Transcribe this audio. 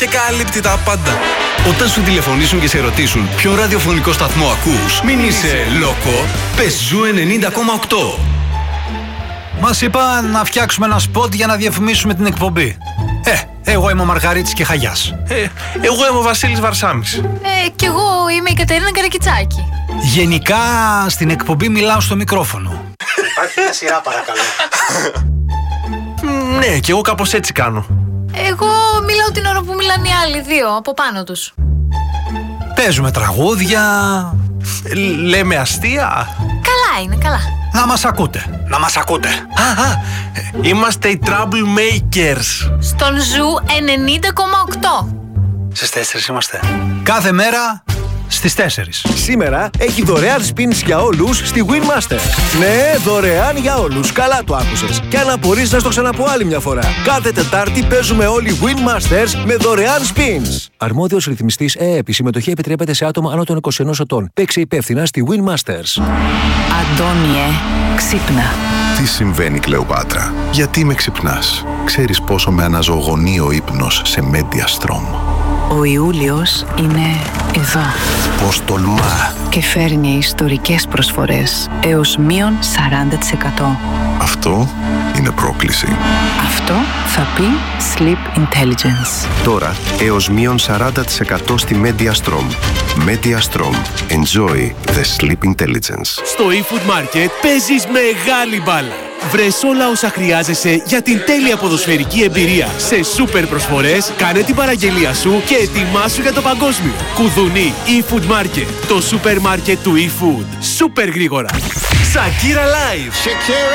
και καλύπτει τα πάντα. Όταν σου τηλεφωνήσουν και σε ρωτήσουν ποιο ραδιοφωνικό σταθμό ακούς, μην είσαι λόκο, πες Ζου 90,8. Μας είπα να φτιάξουμε ένα σποτ για να διαφημίσουμε την εκπομπή. Εγώ είμαι ο Μαργαρίτης και Χαγιάς. Εγώ είμαι ο Βασίλης Βαρσάμης. Κι εγώ είμαι η Κατερίνα Καρακιτσάκη. Γενικά στην εκπομπή μιλάω στο μικρόφωνο. Υπάρχει μια σειρά, παρακαλώ. Ναι, και εγώ κάπως έτσι κάνω. Εγώ μιλάω την ώρα που μιλάνε οι άλλοι δύο από πάνω τους. Παίζουμε τραγούδια. Λέμε αστεία. Καλά είναι, καλά. Να μας ακούτε. Να μας ακούτε. Είμαστε οι Troublemakers. Στον Ζου 90,8. Στις 4 είμαστε. Κάθε μέρα στις 4. Σήμερα έχει δωρεάν spins για όλους στη Winmasters. Ναι, δωρεάν για όλους. Καλά το άκουσες. Και αν απορείς να στο ξαναπώ άλλη μια φορά. Κάθε Τετάρτη παίζουμε όλοι Winmasters με δωρεάν spins. Αρμόδιος ρυθμιστής ΕΕΠ. Η συμμετοχή επιτρέπεται σε άτομα άνω των 21 ετών. Παίξε υπεύθυνα στη Winmasters. Αντώνιε, ξύπνα. Τι συμβαίνει, Κλεοπάτρα? Γιατί με ξυπνάς? Ξέρεις πόσο με αναζωογονεί ο ύπνος σε Mediastrom. Ο Ιούλιος είναι εδώ. Πώς τολμά! Και φέρνει ιστορικές προσφορές έως μείον 40%. Αυτό είναι πρόκληση. Αυτό θα πει Sleep Intelligence. Τώρα έως μείον 40% στη Mediastrom. Mediastrom. Enjoy the Sleep Intelligence. Στο eFood Market παίζεις μεγάλη μπάλα. Βρες όλα όσα χρειάζεσαι για την τέλεια ποδοσφαιρική εμπειρία. Σε σούπερ προσφορές, κάνε την παραγγελία σου και ετοιμάσου για το παγκόσμιο. Κουδουνί eFood Market. Το σούπερ μάρκετ του eFood. Σούπερ γρήγορα. Shakira Live.